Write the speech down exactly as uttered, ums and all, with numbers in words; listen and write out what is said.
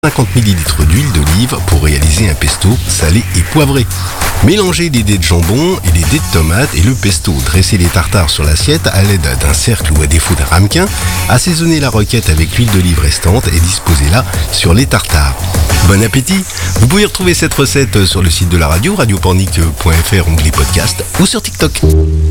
cinquante millilitres d'huile d'olive pour réaliser un pesto salé et poivré. Mélangez les dés de jambon et les dés de tomates et le pesto. Dressez les tartares sur l'assiette à l'aide d'un cercle ou à défaut d'un ramequin. Assaisonnez la roquette avec l'huile d'olive restante et disposez-la sur les tartares. Bon appétit! Vous pouvez retrouver cette recette sur le site de la radio, radiopornic point f r, onglet podcast ou sur TikTok.